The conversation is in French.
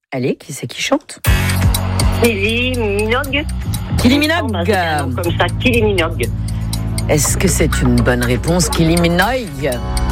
Allez, qui c'est qui chante? Kylie Minogue. Kylie Minogue. Comme ça, Kylie Minogue. Est-ce que c'est une bonne réponse, Kylie Minogue?